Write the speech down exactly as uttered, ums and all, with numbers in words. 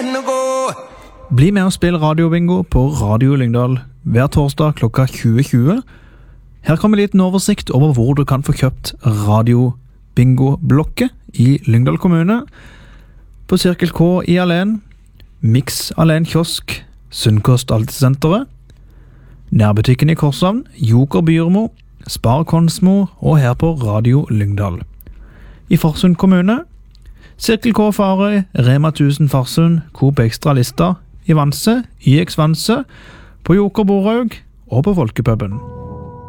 Bli med og spill radiobingo på Radio Lyngdal hver torsdag klokka tjue tjue. Her kommer en liten oversikt over hvor du kan få kjøpt radiobingo-blokket i Lyngdal kommune. På Cirkel K i Alen, Mix Alen Kiosk, Sunnkost Altesenteret, Nærbutikken i Korshavn, Joker Byrmo, Spar Konsmo og her på Radio Lyngdal. I Farsund kommune, Cirkel K Farøy, Rema tusen Farsund, Coop Extra Lista, i Vanse, Y X Vanse, på Joker Boraug og på Folkepuben.